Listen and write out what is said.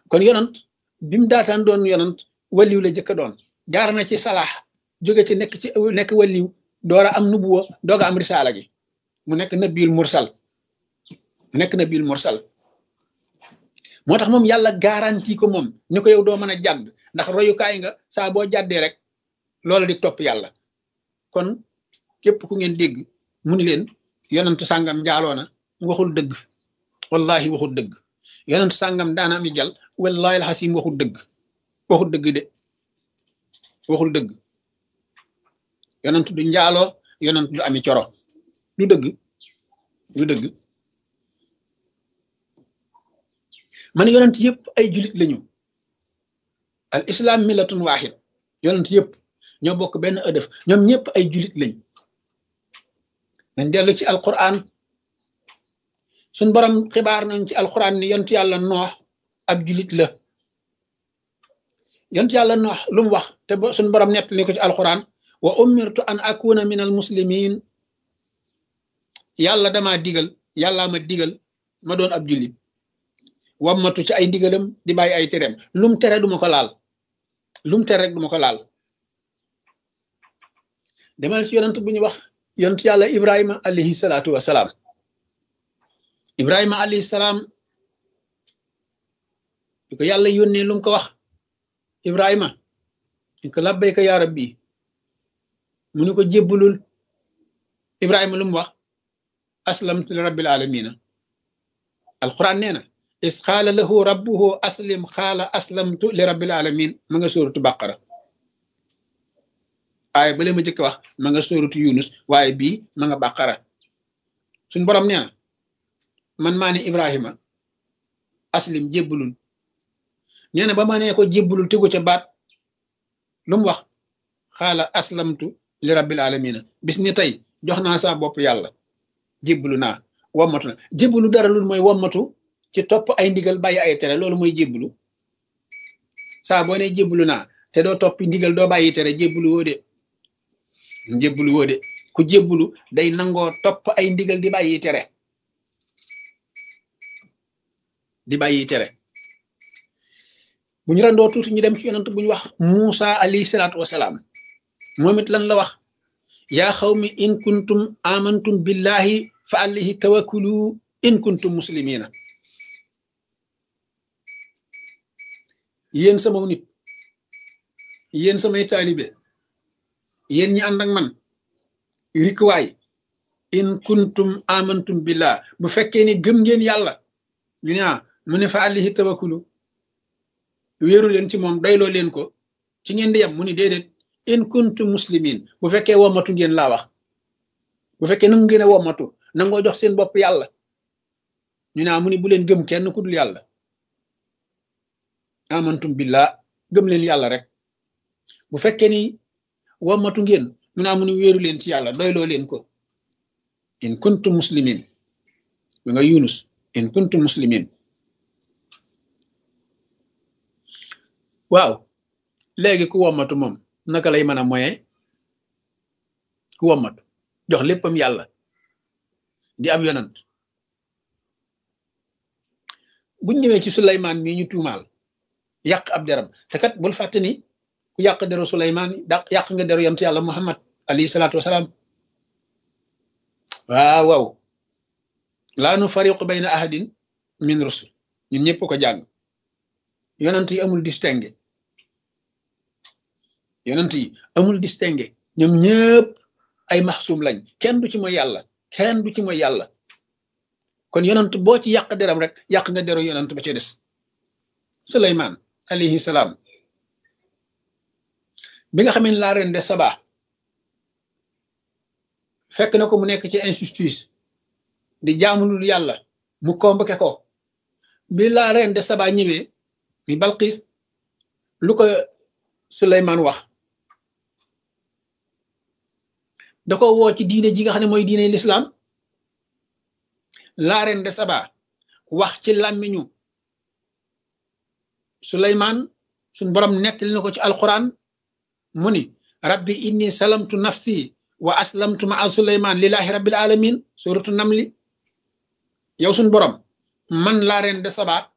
kon yonant bi mu daataan doon yonant waliw la jëkka doon jaar na ci salaax jóge ci nekk waliw doora am nubuwa dooga am risaala gi mu nekk nabiul mursal moo tax moom yàlla garanti ko moom ni ko yow doo mën a jàdd ndax royukaay nga saa boo jàddee rek loola di topp yàlla kon képp ku ngeen dégg mu ni leen yonantu sàngam njaaloona waxul dëgg wallahi waxul dëgg yonantu sàngam daana am jal wallahi alxasim waxul dëgg de waxul dëgg yonantu du njaaloo yonantu du ami coro du dëgg man yonent yëpp ay julit lañu al islam millatun wahid yonent yëpp ñoo bokk benn ëdëf ñoom ñëpp ay julit lañ nañ dellu ci alquran suñ borom xibaar nañ ci alquran ni yonent yàlla noox ab julit la yonent yàlla noox lu mu wax te suñ borom nett li ko ci alquran wa umirtu an akuna min al muslimin yàlla yàllaa ma digal ma doon ab julit wammatu ci ay ndigalam di bàyyi ay tereem lum tere duma ko laal demal ci yonent bu ñu wax yonent yàlla ibrahima alayhi salaatu wasalaam ibrahima alayhi salaam bi ko yàlla yónnee lu mu ko wax ibrahima ñu ko labbayka yaa rabbi mu ni ko jébbulul ibrahima lu mu wax aslamtu li rabbil alamina alquran nee na is xaala lahu rabbuhu aslim xaala aslamtu li rabbil alamin ma nga sóoratu baqara waaye bale ma jëkk wax ma nga sóoratu yunus waaye bii ma nga baqara suñ borom nee na man maa ne ibrahima aslim jébbulul nee na ba ma nee ko jébbulul tegu ca baat lu mu wax xaala aslamtu li rabbil alamina bis ni tey jox naa saa bopp yàlla jébbulu naa wommatu na jébbulu dara lul mooy wommatu ci topp ay ndigal bàyyi ay tere loolu mooy jébbulu saa boo ne jébbulu naa te doo toppi ndigal doo bàyyi tere jébbulu woo de ku jébbulu day nangoo topp ay ndigal di bàyyi tere bu ñu randoo tuuti ñu dem ci yonent bu ñu wax Muusa alayhi salaatu wasalaam moom it lan la wax yaa xawmi in kuntum amantum billahi fa alayhi tawakkulu in kuntum muslimina yéen sama nit yéen samay taalibe yéen ñi ànd ak man rikwaay in kuntum amantum billah bu fekkee ni gëm ngeen yàlla ñu ne mu ne fa alayhi tawakkulu wéeru leen ci moom doyloo leen ko ci ngeen di yem mu ni déedéet in kuntum muslimin bu fekkee wommatu ngeen laa wax bu fekkee nangu ngeen a wommatu nangoo jox seen bopp yàlla ñu ne mu ni bu leen gëm kenn ku dul yàlla amantum billah gëm leen yàlla rek bu fekkee ni wommatu ngeen ñu ne mu ni wéeru leen ci yàlla doyloo leen ko in kuntum muslimin mi nga yunus in kuntum muslimin waaw léegi ku wommatu moom naka lay mën a moye ku wommatu jox léppam yàlla di ab yonant buñ ñëwee ci Suleymaan mii ñu tuumaal yàq ab deram te kat bul fàtte ni ku yàq deru Suleymaan yàq nga deru yonent yàlla Muhammad alayhi salaatu wasalaam waaw laa nu fariqu bayna ahadin min rusul ñun ñëpp ko jàng yonent yi amul distingué ñoom ñëpp ay maxsuum lañ kenn du ci mooy yàlla kon yonent boo ci yàq deram rek yàq nga deru yonent ba ci des Suleymaan alayhi salaam bi nga xam ne laa ren de Saba fekk na ko mu nekk ci injustice di jaamulul yàlla mu convoqué ko bi laa ren de Saba ñëwee mi Balqis lu ko Suleymaan wax da ko woo ci diine ji nga xam ne mooy diine l'islam la reine de Saba wax ci làmmiñu Suleymaan suñ borom nettali na ko ci alquran mu ni rabbi inni salamtu nafsi wa aslamtu ma'a Suleymaan lillahi rabbil alamin suratu namli yow suñ borom man la reine de Saba